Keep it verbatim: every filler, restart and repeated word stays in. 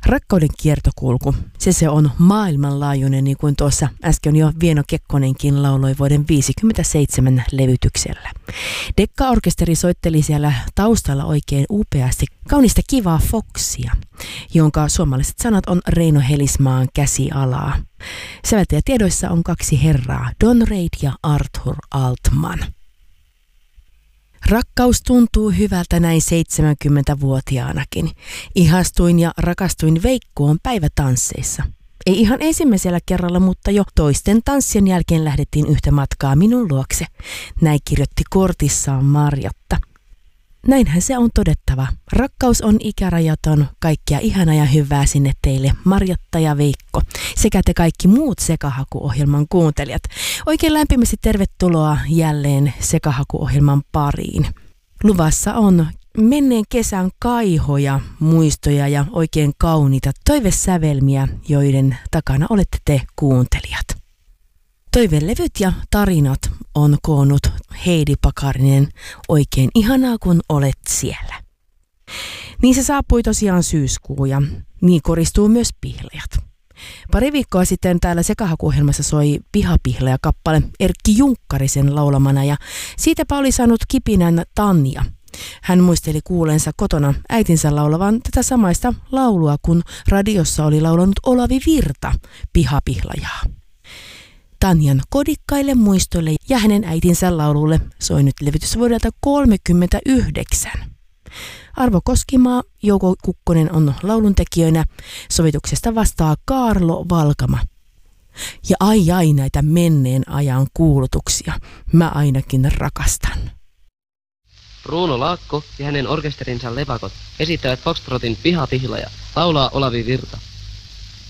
Rakkauden kiertokulku, se se on maailmanlaajuinen, niin kuin tuossa äsken jo Vieno Kekkonenkin lauloi vuoden viisikymmentäseitsemän levytyksellä. Dekka-orkesteri soitteli siellä taustalla oikein upeasti kaunista kivaa Foxia, jonka suomalaiset sanat on Reino Helismaan käsialaa. Säveltäjätiedoissa on kaksi herraa, Don Reid ja Arthur Altman. Rakkaus tuntuu hyvältä näin seitsemänkymmentävuotiaanakin. Ihastuin ja rakastuin Veikkoon päivätansseissa. Ei ihan ensimmäisellä kerralla, mutta jo toisten tanssien jälkeen lähdettiin yhtä matkaa minun luokse. Näin kirjoitti kortissaan Marjatta. Näinhän se on todettava. Rakkaus on ikärajaton, kaikkea ihanaa ja hyvää sinne teille, Marjatta ja Veikko, sekä te kaikki muut Sekahaku-ohjelman kuuntelijat. Oikein lämpimästi tervetuloa jälleen Sekahaku-ohjelman pariin. Luvassa on menneen kesän kaihoja, muistoja ja oikein kauniita toivesävelmiä, joiden takana olette te kuuntelijat. Toivelevyt ja tarinat on koonnut Heidi Pakarinen. Oikein ihanaa, kun olet siellä. Niin se saapui tosiaan syyskuu ja niin koristuu myös pihlajat. Pari viikkoa sitten täällä Sekahaku-ohjelmassa soi Pihapihlaja-kappale Erkki Junkkarisen laulamana ja siitäpä oli saanut kipinän Tanja. Hän muisteli kuulensa kotona äitinsä laulavan tätä samaista laulua, kun radiossa oli laulanut Olavi Virta Pihapihlajaa. Tanjan kodikkaille muistoille ja hänen äitinsä laululle soi nyt levytys vuodelta kolmekymmentäyhdeksän. Arvo Koskimaa, Jouko Kukkonen on lauluntekijöinä, sovituksesta vastaa Kaarlo Valkama. Ja ai ai näitä menneen ajan kuulutuksia, mä ainakin rakastan. Bruno Laakko ja hänen orkesterinsa Lepakot esittävät Foxtrotin Pihapihlaja, laulaa Olavi Virta.